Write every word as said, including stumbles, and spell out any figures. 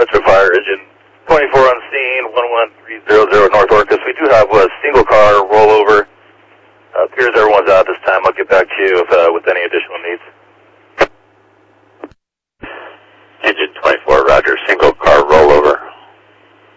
Metro Fire, engine twenty-four on scene, one one three zero zero North Orcas. We do have a single car rollover. Uh, appears everyone's out this time. I'll get back to you if, uh, with any additional needs.